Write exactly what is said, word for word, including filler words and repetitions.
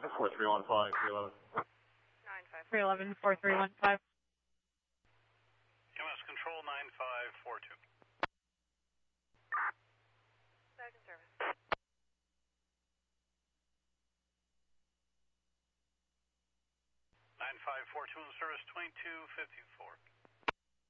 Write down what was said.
four three one five, three eleven. nine five three eleven, four three one five. M S Control nine five four two. Back in service. nine five four two in service, twenty-two fifty-four.